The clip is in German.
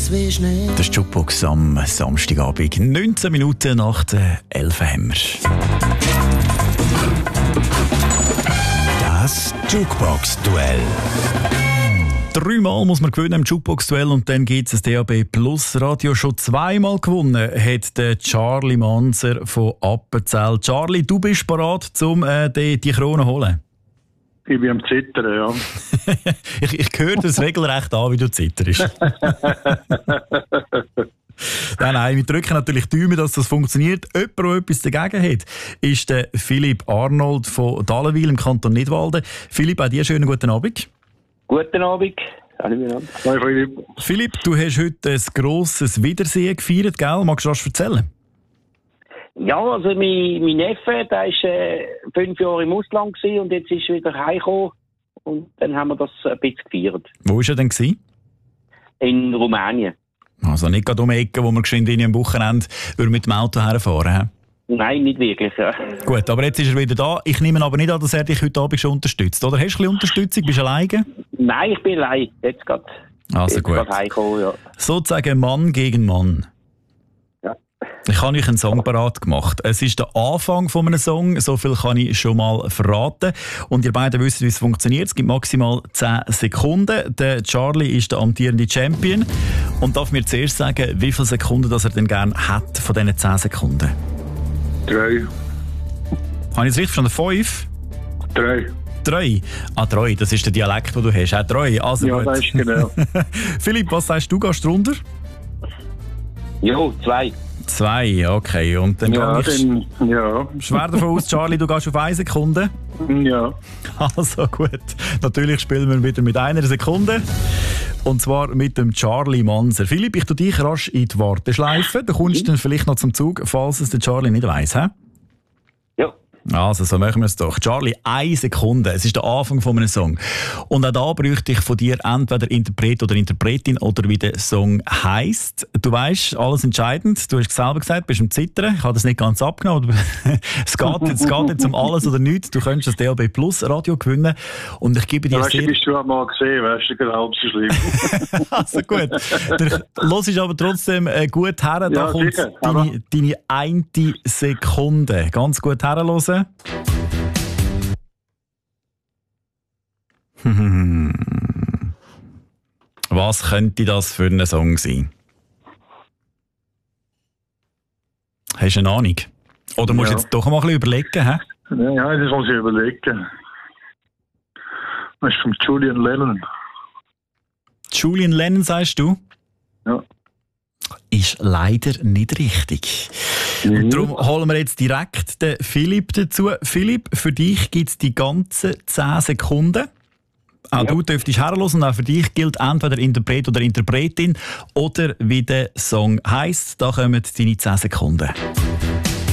wie Schnee. Das ist Jukebox am Samstagabend. 19 Minuten nach der 11 haben wir. Das Jukebox-Duell. Dreimal muss man gewinnen im Jukebox-Duell und dann gibt es das DAB Plus Radio. Schon zweimal gewonnen hat der Charlie Manser von Appenzell. Charlie, du bist bereit, um die Krone zu holen? Ich bin am Zittern, ja. ich höre das regelrecht an, wie du zitterst. Nein, wir drücken natürlich die Daumen, dass das funktioniert. Jemand, der etwas dagegen hat, ist der Philipp Arnold von Dallenwil im Kanton Nidwalden. Philipp, auch dir schönen guten Abend. Guten Abend. Hallo Philipp. Philipp, du hast heute ein grosses Wiedersehen gefeiert, gell? Magst du was erzählen? Ja, also mein Neffe, der war 5 Jahre im Ausland und jetzt ist er wieder heimgekommen. Und dann haben wir das ein bisschen gefeiert. Wo war er denn? In Rumänien. Also nicht gerade um die Ecke, wo wir geschwind am Wochenende mit dem Auto herfahren. Nein, nicht wirklich. Ja. Gut, aber jetzt ist er wieder da. Ich nehme aber nicht an, dass er dich heute Abend schon unterstützt. Oder hast du ein bisschen Unterstützung? Bist du alleine? Nein, ich bin allein. Jetzt gerade. Also gut. Ja. Sozusagen Mann gegen Mann. Ja. Ich habe euch einen Song parat gemacht. Es ist der Anfang von einem Song, so viel kann ich schon mal verraten. Und ihr beide wisst, wie es funktioniert. Es gibt maximal 10 Sekunden. Der Charlie ist der amtierende Champion und darf mir zuerst sagen, wie viele Sekunden das er denn gerne hat von diesen 10 Sekunden. 3. Habe ich jetzt richtig verstanden? 5? 3. 3? Ah, 3, das ist der Dialekt, den du hast. 3, also ja, gut. das ist genau. Philipp, was sagst du? Gehst du runter? Jo, 2. 2, okay. Und dann ja, gehe ich ja. schwer davon aus, Charlie, du gehst auf 1 Sekunde. Ja. Also gut. Natürlich spielen wir wieder mit 1 Sekunde. Und zwar mit dem Charlie Manser. Philipp, ich tue dich rasch in die Warteschleife. Du kommst dann vielleicht noch zum Zug, falls es der Charlie nicht weiss. He? Ja. Also, so machen wir es doch. Charlie, 1 Sekunde. Es ist der Anfang von einem Song. Und auch da bräuchte ich von dir entweder Interpret oder Interpretin oder wie der Song heisst. Du weisst, alles entscheidend. Du hast selber gesagt, du bist am Zittern. Ich habe das nicht ganz abgenommen. Es geht jetzt um alles oder nichts. Du könntest das DAB Plus Radio gewinnen. Und ich gebe dir sehr... Bist du einmal gesehen, weißt du, gerade halb so schlimm. Also gut. Los ist aber trotzdem gut her. Da ja, kommt deine 1 Sekunde. Ganz gut herhören. Was könnte das für ein Song sein? Hast du eine Ahnung? Oder musst du jetzt doch mal ein bisschen überlegen? He? Ja, das muss ich überlegen. Das ist von Julian Lennon. Julian Lennon, sagst du? Ja. Ist leider nicht richtig. Und darum holen wir jetzt direkt den Philipp dazu. Philipp, für dich gibt es die ganzen 10 Sekunden. Auch du dürftest herhören und auch für dich gilt entweder Interpret oder Interpretin oder wie der Song heisst. Da kommen deine 10 Sekunden.